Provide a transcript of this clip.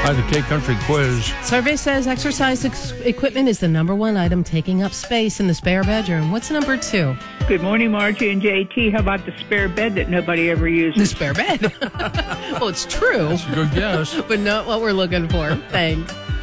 Hi, the K-Country Quiz. Survey says exercise equipment is the number one item taking up space in the spare bedroom. What's number two? Good morning, Margie and JT. How about the spare bed that nobody ever uses? The spare bed. Well, it's true, That's a good guess. but not what we're looking for. Thanks.